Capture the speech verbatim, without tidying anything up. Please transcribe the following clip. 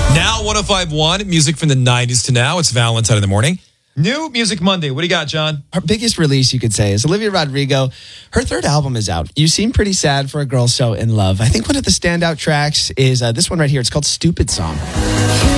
Now one oh five point one, music from the nineties to now. It's Valentine in the morning. New Music Monday. What do you got, John? Her biggest release, you could say, is Olivia Rodrigo. Her third album is out. You seem pretty sad for a girl so in love. I think one of the standout tracks is uh, this one right here. It's called Stupid Song.